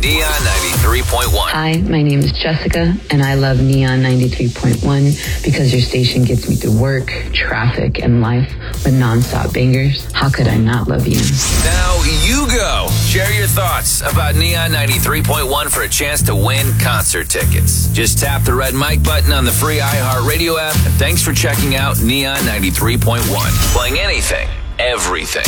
Neon 93.1. Hi, my name is Jessica, and I love Neon 93.1 because your station gets me through work, traffic, and life with nonstop bangers. How could I not love you? Now you go. Share your thoughts about Neon 93.1 for a chance to win concert tickets. Just tap the red mic button on the free iHeartRadio app, and thanks for checking out Neon 93.1. Playing anything, everything.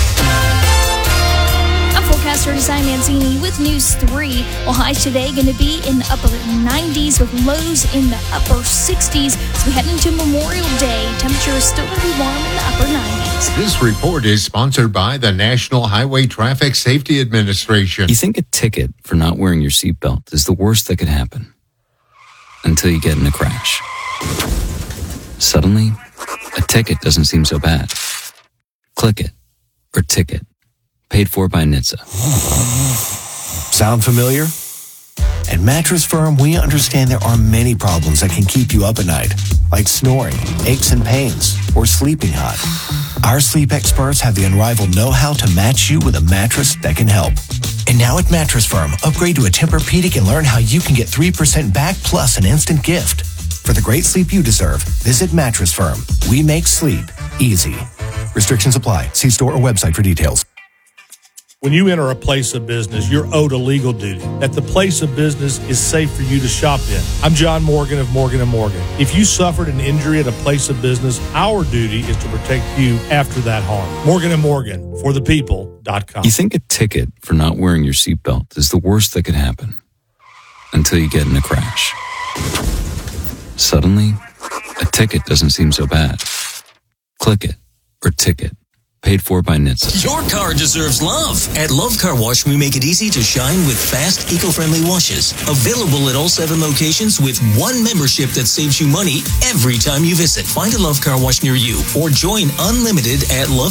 I'm forecaster design Mancini with News 3. Well, highs today going to be in the upper 90s with lows in the upper 60s as we head into Memorial Day. Temperature is still going to be warm in the upper 90s. This report is sponsored by the National Highway Traffic Safety Administration. You think a ticket for not wearing your seatbelt is the worst that could happen until you get in a crash. Suddenly, a ticket doesn't seem so bad. Click it or ticket. Paid for by NHTSA. Sound familiar? At Mattress Firm, we understand there are many problems that can keep you up at night, like snoring, aches and pains, or sleeping hot. Our sleep experts have the unrivaled know-how to match you with a mattress that can help. And now at Mattress Firm, upgrade to a Tempur-Pedic and learn how you can get 3% back plus an instant gift. For the great sleep you deserve, visit Mattress Firm. We make sleep easy. Restrictions apply. See store or website for details. When you enter a place of business, you're owed a legal duty that the place of business is safe for you to shop in. I'm John Morgan of Morgan & Morgan. If you suffered an injury at a place of business, our duty is to protect you after that harm. Morgan & Morgan, for the people.com. You think a ticket for not wearing your seatbelt is the worst that could happen until you get in a crash. Suddenly, a ticket doesn't seem so bad. Click it or ticket. Paid for by NHTSA. Your car deserves love. At Love Car Wash, we make it easy to shine with fast, eco-friendly washes. Available at all 7 locations with one membership that saves you money every time you visit. Find a Love Car Wash near you or join Unlimited at Love